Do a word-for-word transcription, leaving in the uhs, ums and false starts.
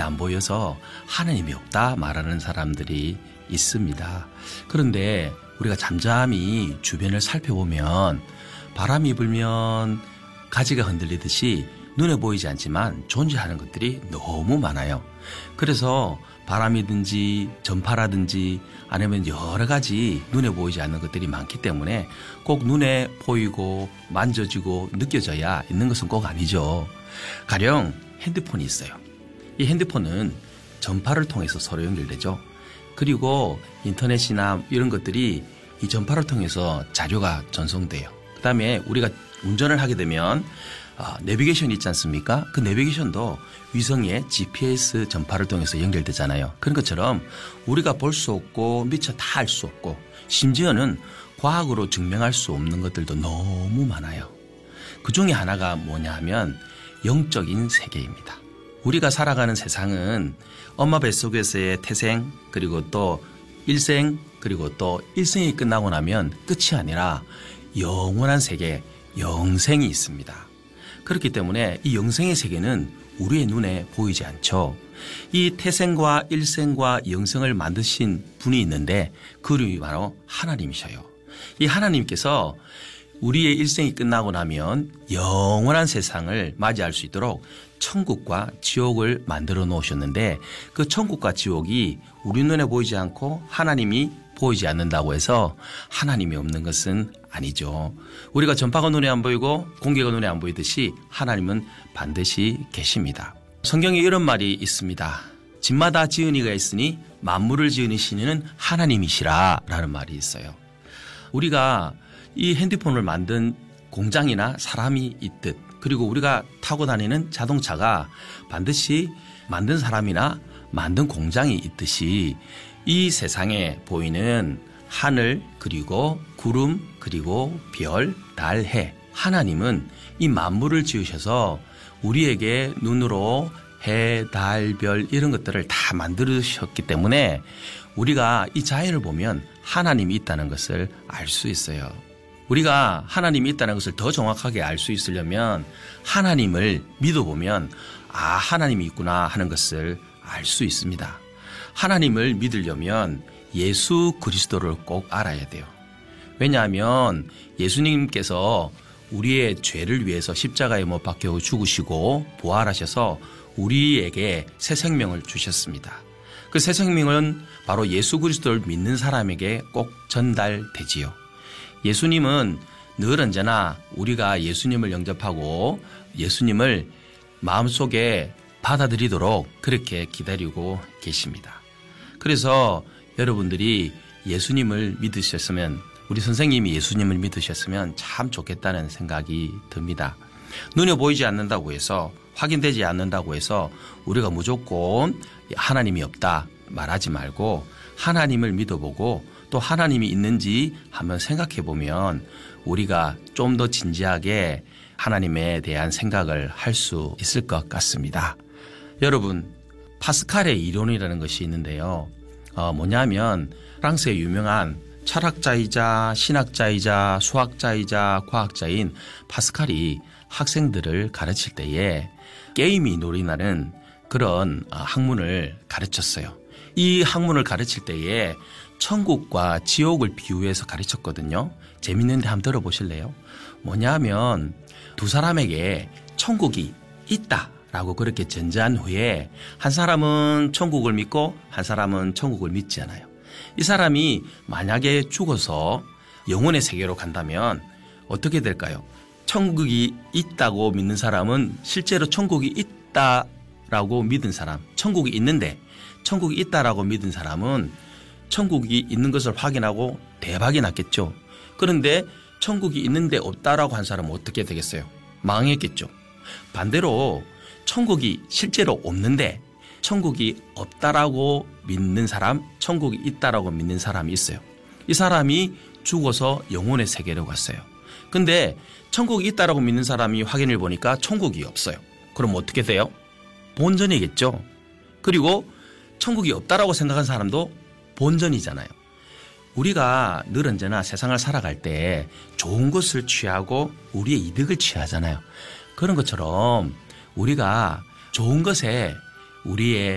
안 보여서 하나님이 없다 말하는 사람들이 있습니다. 그런데 우리가 잠잠히 주변을 살펴보면 바람이 불면 가지가 흔들리듯이 눈에 보이지 않지만 존재하는 것들이 너무 많아요. 그래서 바람이든지 전파라든지 아니면 여러 가지 눈에 보이지 않는 것들이 많기 때문에 꼭 눈에 보이고 만져지고 느껴져야 있는 것은 꼭 아니죠. 가령 핸드폰이 있어요. 이 핸드폰은 전파를 통해서 서로 연결되죠. 그리고 인터넷이나 이런 것들이 이 전파를 통해서 자료가 전송돼요. 그 다음에 우리가 운전을 하게 되면 어, 내비게이션이 있지 않습니까? 그 내비게이션도 위성의 지피에스 전파를 통해서 연결되잖아요. 그런 것처럼 우리가 볼 수 없고 미처 다 알 수 없고 심지어는 과학으로 증명할 수 없는 것들도 너무 많아요. 그 중에 하나가 뭐냐 하면 영적인 세계입니다. 우리가 살아가는 세상은 엄마 뱃속에서의 태생 그리고 또 일생 그리고 또 일생이 끝나고 나면 끝이 아니라 영원한 세계, 영생이 있습니다. 그렇기 때문에 이 영생의 세계는 우리의 눈에 보이지 않죠. 이 태생과 일생과 영생을 만드신 분이 있는데 그 이름이 바로 하나님이셔요. 이 하나님께서 우리의 일생이 끝나고 나면 영원한 세상을 맞이할 수 있도록 천국과 지옥을 만들어 놓으셨는데 그 천국과 지옥이 우리 눈에 보이지 않고 하나님이 보이지 않는다고 해서 하나님이 없는 것은 아니죠. 우리가 전파가 눈에 안 보이고 공기가 눈에 안 보이듯이 하나님은 반드시 계십니다. 성경에 이런 말이 있습니다. 집마다 지은 이가 있으니 만물을 지으시는 하나님이시라 라는 말이 있어요. 우리가 이 핸드폰을 만든 공장이나 사람이 있듯 그리고 우리가 타고 다니는 자동차가 반드시 만든 사람이나 만든 공장이 있듯이 이 세상에 보이는 하늘 그리고 구름 그리고 별, 달, 해 하나님은 이 만물을 지으셔서 우리에게 눈으로 해, 달, 별 이런 것들을 다 만들으셨기 때문에 우리가 이 자연을 보면 하나님이 있다는 것을 알 수 있어요. 우리가 하나님이 있다는 것을 더 정확하게 알 수 있으려면 하나님을 믿어보면 아 하나님이 있구나 하는 것을 알 수 있습니다. 하나님을 믿으려면 예수 그리스도를 꼭 알아야 돼요. 왜냐하면 예수님께서 우리의 죄를 위해서 십자가에 못 박혀 죽으시고 부활하셔서 우리에게 새 생명을 주셨습니다. 그 새 생명은 바로 예수 그리스도를 믿는 사람에게 꼭 전달되지요. 예수님은 늘 언제나 우리가 예수님을 영접하고 예수님을 마음속에 받아들이도록 그렇게 기다리고 계십니다. 그래서 여러분들이 예수님을 믿으셨으면 우리 선생님이 예수님을 믿으셨으면 참 좋겠다는 생각이 듭니다. 눈에 보이지 않는다고 해서 확인되지 않는다고 해서 우리가 무조건 하나님이 없다 말하지 말고 하나님을 믿어보고 또 하나님이 있는지 한번 생각해 보면 우리가 좀 더 진지하게 하나님에 대한 생각을 할 수 있을 것 같습니다. 여러분 파스칼의 이론이라는 것이 있는데요. 어, 뭐냐면 프랑스의 유명한 철학자이자 신학자이자 수학자이자 과학자인 파스칼이 학생들을 가르칠 때에 게임이 놀이 나는 그런 학문을 가르쳤어요. 이 학문을 가르칠 때에 천국과 지옥을 비유해서 가르쳤거든요. 재밌는데 한번 들어보실래요? 뭐냐면 두 사람에게 천국이 있다라고 그렇게 전제한 후에 한 사람은 천국을 믿고 한 사람은 천국을 믿지 않아요. 이 사람이 만약에 죽어서 영혼의 세계로 간다면 어떻게 될까요? 천국이 있다고 믿는 사람은 실제로 천국이 있다라고 믿은 사람, 천국이 있는데 천국이 있다라고 믿은 사람은 천국이 있는 것을 확인하고 대박이 났겠죠. 그런데 천국이 있는데 없다라고 한 사람은 어떻게 되겠어요? 망했겠죠. 반대로 천국이 실제로 없는데 천국이 없다라고 믿는 사람, 천국이 있다라고 믿는 사람이 있어요. 이 사람이 죽어서 영혼의 세계로 갔어요. 근데 천국이 있다라고 믿는 사람이 확인을 보니까 천국이 없어요. 그럼 어떻게 돼요? 본전이겠죠. 그리고 천국이 없다라고 생각한 사람도 본전이잖아요. 우리가 늘 언제나 세상을 살아갈 때 좋은 것을 취하고 우리의 이득을 취하잖아요. 그런 것처럼 우리가 좋은 것에 우리의